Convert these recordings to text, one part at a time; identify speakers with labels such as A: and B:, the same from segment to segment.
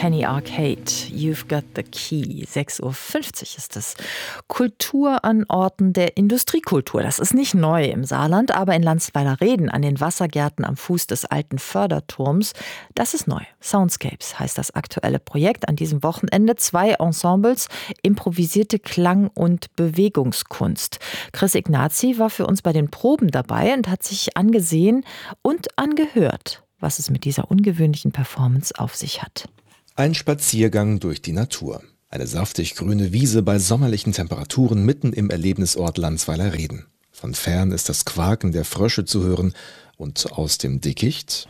A: Penny Arcade, You've Got the Key. 6.50 Uhr ist es. Kultur an Orten der Industriekultur. Das ist nicht neu im Saarland, aber in Landsweiler-Reden an den Wassergärten am Fuß des alten Förderturms, das ist neu. Soundscapes heißt das aktuelle Projekt. An diesem Wochenende 2 Ensembles, improvisierte Klang- und Bewegungskunst. Chris Ignazi war für uns bei den Proben dabei und hat sich angesehen und angehört, was es mit dieser ungewöhnlichen Performance auf sich hat.
B: Ein Spaziergang durch die Natur. Eine saftig grüne Wiese bei sommerlichen Temperaturen mitten im Erlebnisort Landsweiler-Reden. Von fern ist das Quaken der Frösche zu hören und aus dem Dickicht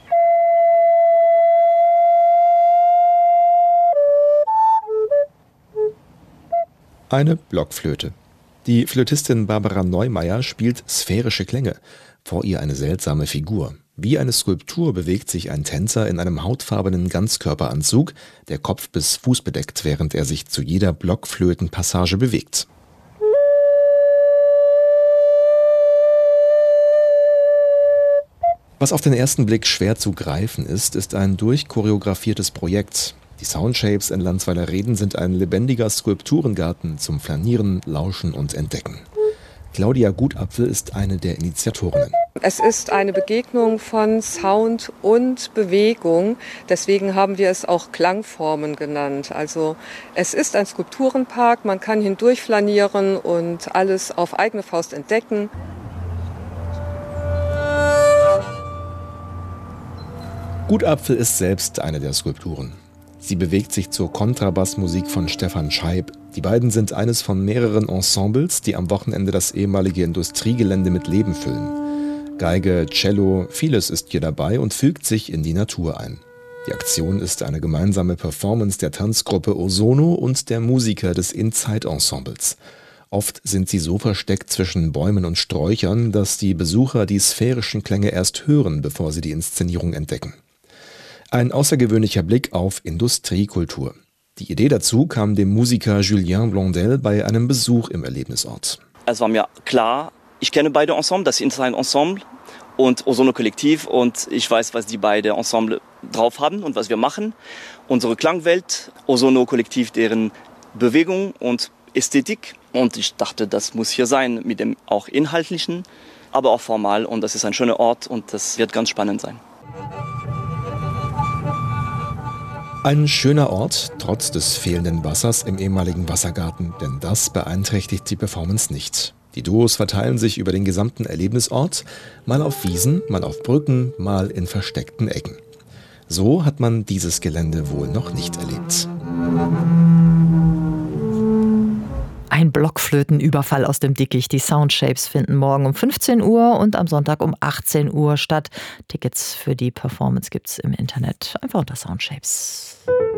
B: eine Blockflöte. Die Flötistin Barbara Neumeier spielt sphärische Klänge. Vor ihr eine seltsame Figur. Wie eine Skulptur bewegt sich ein Tänzer in einem hautfarbenen Ganzkörperanzug, der Kopf bis Fuß bedeckt, während er sich zu jeder Blockflötenpassage bewegt. Was auf den ersten Blick schwer zu greifen ist, ist ein durchchoreografiertes Projekt. Die Soundshapes in Landsweiler-Reden sind ein lebendiger Skulpturengarten zum Flanieren, Lauschen und Entdecken. Claudia Gutapfel ist eine der Initiatorinnen.
C: Es ist eine Begegnung von Sound und Bewegung. Deswegen haben wir es auch Klangformen genannt. Also es ist ein Skulpturenpark. Man kann hindurch flanieren und alles auf eigene Faust entdecken.
B: Gutapfel ist selbst eine der Skulpturen. Sie bewegt sich zur Kontrabassmusik von Stefan Scheib. Die beiden sind eines von mehreren Ensembles, die am Wochenende das ehemalige Industriegelände mit Leben füllen. Geige, Cello, vieles ist hier dabei und fügt sich in die Natur ein. Die Aktion ist eine gemeinsame Performance der Tanzgruppe Ozono und der Musiker des In-Zeit-Ensembles. Oft sind sie so versteckt zwischen Bäumen und Sträuchern, dass die Besucher die sphärischen Klänge erst hören, bevor sie die Inszenierung entdecken. Ein außergewöhnlicher Blick auf Industriekultur. Die Idee dazu kam dem Musiker Julien Blondel bei einem Besuch im Erlebnisort.
D: Es war mir klar, ich kenne beide Ensemble, das In-Zeit-Ensemble und Ozono Kollektiv, und ich weiß, was die beiden Ensemble drauf haben und was wir machen. Unsere Klangwelt, Ozono Kollektiv, deren Bewegung und Ästhetik. Und ich dachte, das muss hier sein, mit dem auch Inhaltlichen, aber auch formal. Und das ist ein schöner Ort und das wird ganz spannend sein.
B: Ein schöner Ort, trotz des fehlenden Wassers im ehemaligen Wassergarten, denn das beeinträchtigt die Performance nicht. Die Duos verteilen sich über den gesamten Erlebnisort, mal auf Wiesen, mal auf Brücken, mal in versteckten Ecken. So hat man dieses Gelände wohl noch nicht erlebt.
A: Ein Blockflötenüberfall aus dem Dickicht. Die Soundshapes finden morgen um 15 Uhr und am Sonntag um 18 Uhr statt. Tickets für die Performance gibt's im Internet. Einfach unter Soundshapes.